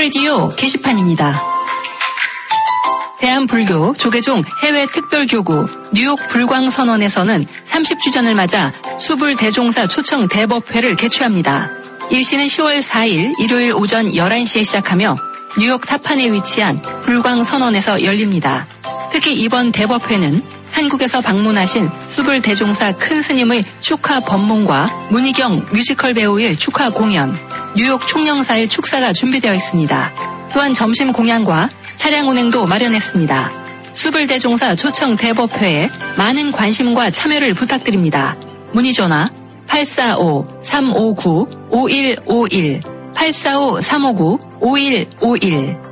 K-radio 게시판입니다. 대한불교 조계종 해외 특별교구 뉴욕 불광선언에서는 30주년을 맞아 수불대종사 초청 대법회를 개최합니다. 일시는 10월 4일 일요일 오전 11시에 시작하며 뉴욕 타판에 위치한 불광선언에서 열립니다. 특히 이번 대법회는 한국에서 방문하신 수불대종사 큰 스님의 축하 법문과 문희경 뮤지컬 배우의 축하 공연, 뉴욕 총영사의 축사가 준비되어 있습니다. 또한 점심 공연과 차량 운행도 마련했습니다. 수불대종사 초청 대법회에 많은 관심과 참여를 부탁드립니다. 문의 전화 845-359-5151, 845-359-5151